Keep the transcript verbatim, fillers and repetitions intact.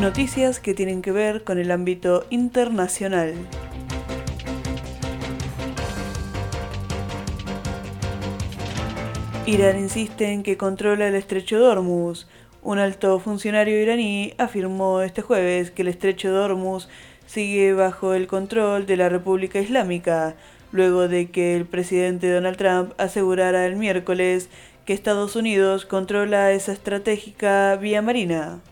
Noticias que tienen que ver con el ámbito internacional. Irán insiste en que controla el estrecho de Hormuz. Un alto funcionario iraní afirmó este jueves que el estrecho de Hormuz sigue bajo el control de la República Islámica, luego de que el presidente Donald Trump asegurara el miércoles que Estados Unidos controla esa estratégica vía marina.